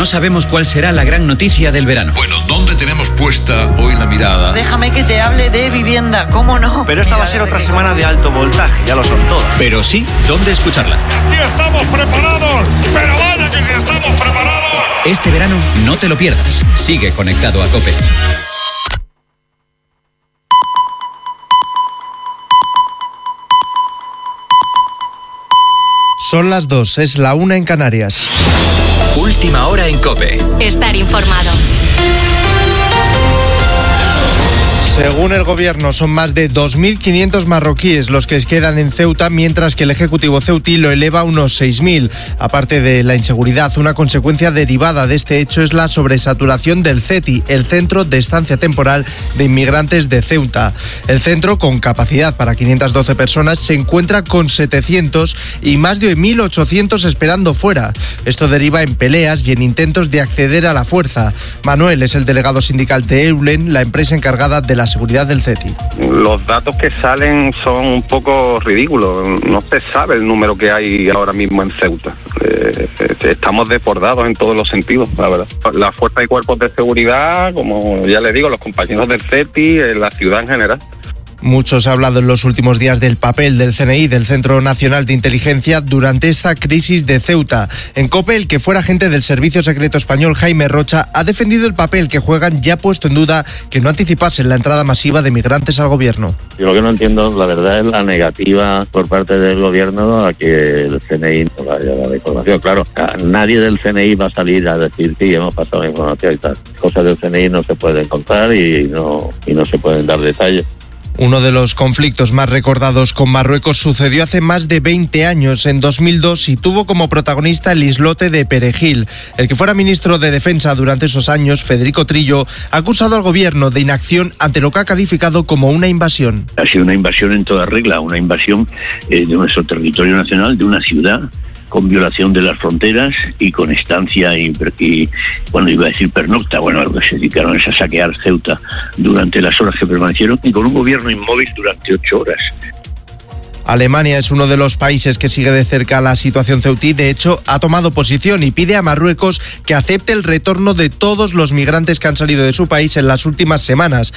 no sabemos cuál será la gran noticia del verano. Bueno, ¿dónde tenemos puesta hoy la mirada? Déjame que te hable de vivienda, ¿cómo no? Pero esta va a ser otra semana de alto voltaje, ya lo son todas. Pero sí, ¿dónde escucharla? ¡Aquí estamos preparados! ¡Pero vaya que sí estamos preparados! Este verano no te lo pierdas. Sigue conectado a COPE. Son las 2, es la 1 en Canarias. Última hora en COPE. Estar informado. Según el gobierno, son más de 2.500 marroquíes los que quedan en Ceuta, mientras que el Ejecutivo ceutí lo eleva a unos 6.000. Aparte de la inseguridad, una consecuencia derivada de este hecho es la sobresaturación del CETI, el Centro de Estancia Temporal de Inmigrantes de Ceuta. El centro, con capacidad para 512 personas, se encuentra con 700 y más de 1.800 esperando fuera. Esto deriva en peleas y en intentos de acceder a la fuerza. Manuel es el delegado sindical de Eulen, la empresa encargada de la seguridad del CETI. Los datos que salen son un poco ridículos. No se sabe el número que hay ahora mismo en Ceuta. Estamos desbordados en todos los sentidos, la verdad. La fuerza y cuerpos de seguridad, como ya les digo, los compañeros del CETI, la ciudad en general. Mucho se ha hablado en los últimos días del papel del CNI, del Centro Nacional de Inteligencia, durante esta crisis de Ceuta. En COPE, el que fuera agente del Servicio Secreto Español, Jaime Rocha, ha defendido el papel que juegan y ha puesto en duda que no anticipasen la entrada masiva de migrantes al gobierno. Yo lo que no entiendo, la verdad, es la negativa por parte del gobierno a que el CNI no vaya a dar información. Claro, nadie del CNI va a salir a decir que hemos pasado información y tal. Cosas del CNI no se pueden contar y no se pueden dar detalles. Uno de los conflictos más recordados con Marruecos sucedió hace más de 20 años, en 2002, y tuvo como protagonista el islote de Perejil. El que fuera ministro de Defensa durante esos años, Federico Trillo, ha acusado al gobierno de inacción ante lo que ha calificado como una invasión. Ha sido una invasión en toda regla, una invasión de nuestro territorio nacional, de una ciudad, con violación de las fronteras y con estancia y iba a decir pernocta, lo que se dedicaron es a saquear Ceuta durante las horas que permanecieron y con un gobierno inmóvil durante 8 horas. Alemania es uno de los países que sigue de cerca la situación ceutí. De hecho, ha tomado posición y pide a Marruecos que acepte el retorno de todos los migrantes que han salido de su país en las últimas semanas.